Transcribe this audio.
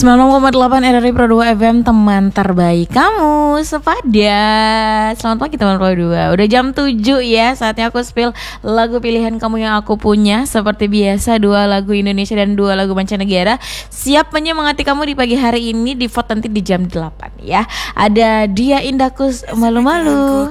96,8 RRI Pro 2 FM, teman terbaik kamu sepadan. Selamat pagi teman Pro 2. Udah jam 7 ya, saatnya aku spill lagu pilihan kamu yang aku punya. Seperti biasa, 2 lagu Indonesia dan 2 lagu mancanegara. Siap menyemangati kamu di pagi hari ini. Di vote nanti di jam 8 ya. Ada Dia Indahku Malu-Malu,